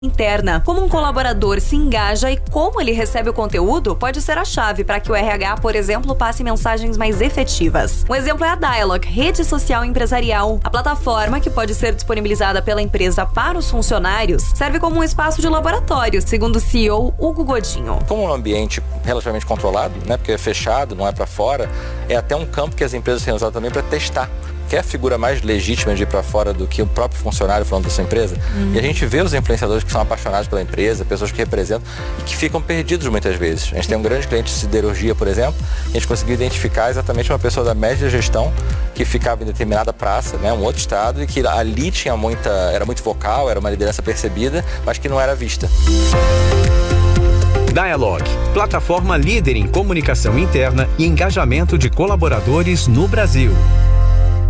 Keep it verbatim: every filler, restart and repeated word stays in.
interna. Como um colaborador se engaja e como ele recebe o conteúdo pode ser a chave para que o R H, por exemplo, passe mensagens mais efetivas. Um exemplo é a Dialog, rede social empresarial. A plataforma, que pode ser disponibilizada pela empresa para os funcionários, serve como um espaço de laboratório, segundo o C E O Hugo Godinho. Como um ambiente relativamente controlado, né, porque é fechado, não é para fora, é até um campo que as empresas têm usado também para testar. Que é a figura mais legítima de ir para fora do que o próprio funcionário falando da sua empresa. Uhum. E a gente vê os influenciadores que são apaixonados pela empresa, pessoas que representam e que ficam perdidos muitas vezes. A gente tem um grande cliente de siderurgia, por exemplo, e a gente conseguiu identificar exatamente uma pessoa da média gestão que ficava em determinada praça, né, um outro estado, e que ali tinha muita, era muito vocal, era uma liderança percebida, mas que não era vista. Dialog, plataforma líder em comunicação interna e engajamento de colaboradores no Brasil.